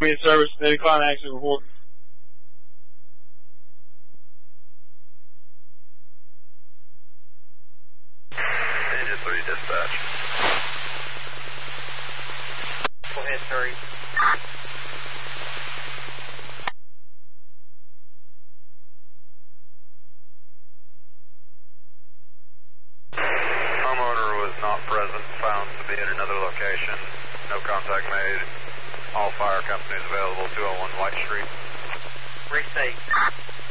In service, they decline accident report. Engine 3 dispatch. Go ahead, Terry. Homeowner was not present, found to be at another location. No contact made. All fire companies available, 201 White Street. Restate.